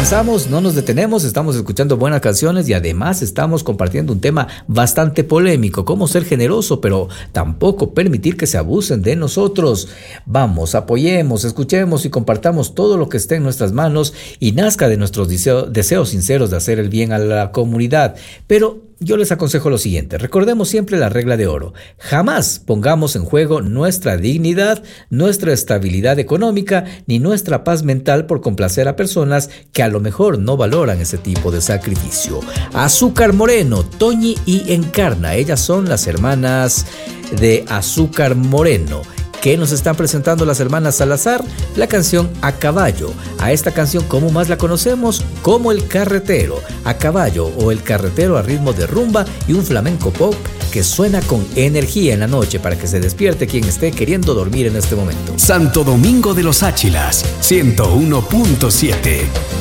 regresamos, no nos detenemos, estamos escuchando buenas canciones y además estamos compartiendo un tema bastante polémico, cómo ser generoso, pero tampoco permitir que se abusen de nosotros. Vamos, apoyemos, escuchemos y compartamos todo lo que esté en nuestras manos y nazca de nuestros deseos sinceros de hacer el bien a la comunidad. Pero yo les aconsejo lo siguiente, recordemos siempre la regla de oro. Jamás pongamos en juego nuestra dignidad, nuestra estabilidad económica, ni nuestra paz mental por complacer a personas que a lo mejor no valoran ese tipo de sacrificio. Azúcar Moreno, Toñi y Encarna, ellas son las hermanas de Azúcar Moreno. ¿Qué nos están presentando las hermanas Salazar? La canción A Caballo. A esta canción, ¿cómo más la conocemos? Como El Carretero. A Caballo o El Carretero a ritmo de rumba y un flamenco pop que suena con energía en la noche para que se despierte quien esté queriendo dormir en este momento. Santo Domingo de los Áchilas, 101.7.